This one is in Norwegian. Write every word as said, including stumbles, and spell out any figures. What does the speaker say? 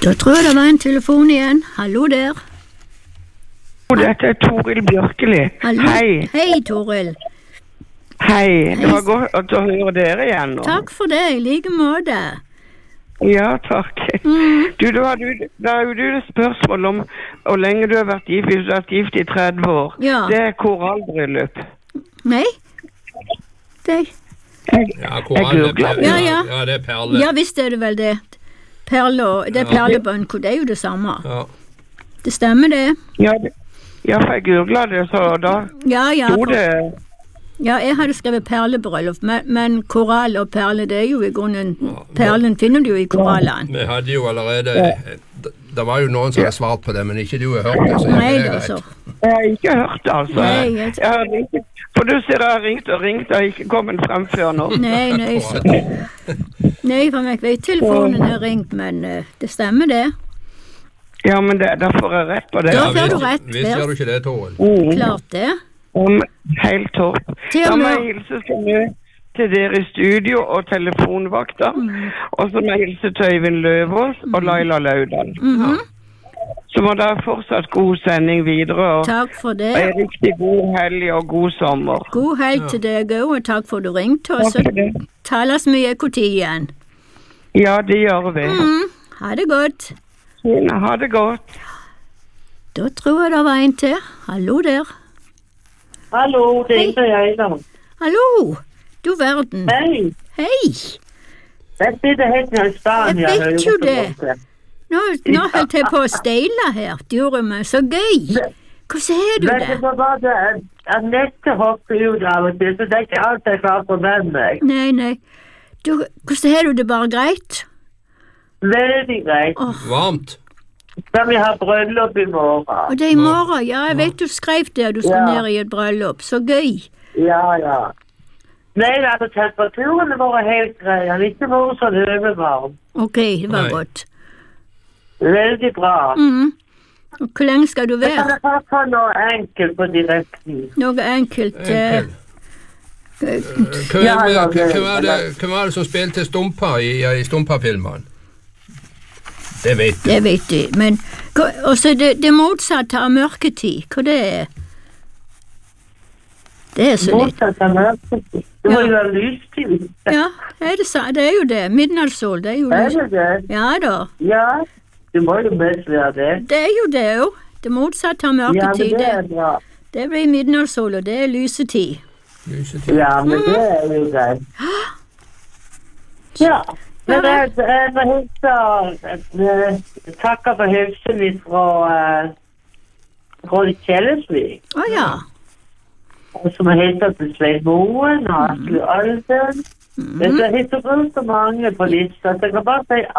Da tror jeg det var en telefon igjen. Hallo der. Dette er Toril Bjørkeli. Hallo. Hei. Hei, Toril. Hei. Det Hei. var godt å høre dere igjen nå. Takk for det, i like måte. Ja, takk. Mm. Du, da har du, da har jo du et spørsmål om hvor lenge du har vært gift. Hvis du har vært gift i tretti år. Ja. Det er korallbryllup. Nei? Det Ja, koral, Jeg googler. ja, Ja, ja. ja, det er perle. Ja, visst er det vel det. Perle og det er Ja. perlebånd, det er jo det samme. Ja. Det stemmer det. Ja, det- ja, for jeg googlet det, så da Ja, ja. sto For, det... ja, jeg hadde skrevet perlebryllup, men, men korall og perle, det er jo i grunnen perlen finner du jo i korallene. Vi hadde jo allerede Det var jo noen som hadde svart på det, men ikke du har hørt det. Så Nei, det er da greit. så. Jeg har ikke hørt det, altså. Nei, jeg- Jeg har ringt, for du ser jeg har ringt og ringt, og ikke kommet frem før nå. Nei, nei, så. Nei, for meg vet telefonen er ringt, men eh, det stemmer det. Ja, men det, da får jeg rett på det. Da Ja, får du visst- rett, Visst Per. gjør du ikke det, Toril. Mm. Klart det. Om helt topp. Til Da og må jeg med, hilse så mye til dere i studio og telefonvakter. Og så må jeg hilse til Øyvind Løvås og Laila Laudal. mhm, Så må dere fortsatt god sending videre. Og, takk for og det. en riktig god helg og god sommer. God helg til deg òg, og takk for at du ringte oss. Takk for det. Tales mye når igjen. Ja, det gjør vi. Mm, ha det godt. Fine, ha det godt. Da tror jeg det var en til. Hallo der. Hallo, det er Hei. Ingrid Øyland. Hallo. Du verden. Hei, Hei. jeg sitter helt nede i Spania. Jeg vet hører jo på det. dere. Nå, nå holdt jeg på å steile her. Det gjorde meg så gøy. Hvordan er du Men det det? var bare det at jeg nettet hopper ut av og til, så det er ikke alt jeg klarer å med meg. Nei, nei. Du, hvordan har du det, bare greit? Veldig greit. Varmt. Men vi har bryllup i morgen. Og det er i morgen. Ja, jeg vet du skrev det, du skal Ja. ned i et bryllup. Så gøy. Ja, ja. Nei, altså temperaturen var helt grei. Han har ikke vært sånn overvarm. Ok, det var Nei. godt. Veldig bra. Mhm. Og hvor lenge skal du Jeg kan være? bare ta noe enkelt på direkten. Noe enkelt. eh, Enkel. Hvem Ja, ja, er- det- hvem er det- hvem er det som spilte Stumpa i, i Stumpa-filmene? Det vet du. Det vet de. Men hva- også det, det motsatte av mørketid, hva det er? Det er så litt. Motsatt av mørketid. Det må jo være lystid. Ja, er det, sa- det er jo det. Midnattssol, det er jo Er lyst. det det? Ja da. Ja, det må jo mest være det. Det er jo det òg. Det motsatte av Ja, men mørketid. det er Det, bra. det blir midnattssol, og det er lysetid. Lysetid. Ja, men det er jo greit. Ja, men jeg, jeg må hilse takke for hilsen litt fra uh, Ronny Kjellesvik. Å ja. Og så må jeg hilse til Svein Moen og Atle Alden. Det er så hilser rundt så mange på lista, så jeg kan bare si